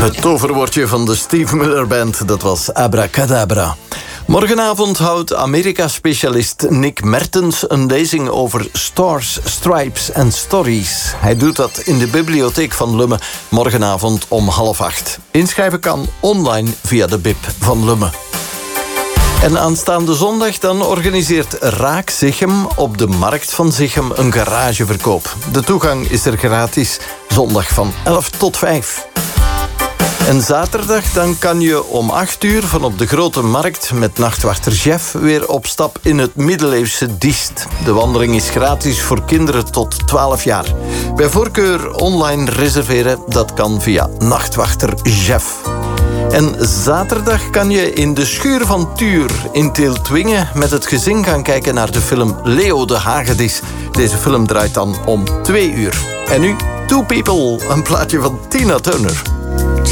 Het toverwoordje van de Steve Miller Band, dat was Abracadabra. Morgenavond houdt Amerika-specialist Nick Mertens een lezing over Stars, Stripes and Stories. Hij doet dat in de bibliotheek van Lummen morgenavond om 7:30. Inschrijven kan online via de bib van Lummen. En aanstaande zondag dan organiseert Raak Zichem op de Markt van Zichem een garageverkoop. De toegang is er gratis, zondag van 11 tot 5. En zaterdag dan kan je om 8 uur van op de Grote Markt met nachtwachter Jeff weer op stap in het middeleeuwse Diest. De wandeling is gratis voor kinderen tot 12 jaar. Bij voorkeur online reserveren, dat kan via nachtwachter Jeff. En zaterdag kan je in de Schuur van Tuur in Tieltwingen met het gezin gaan kijken naar de film Leo de Hagedis. Deze film draait dan om 2 uur. En nu Two People, een plaatje van Tina Turner.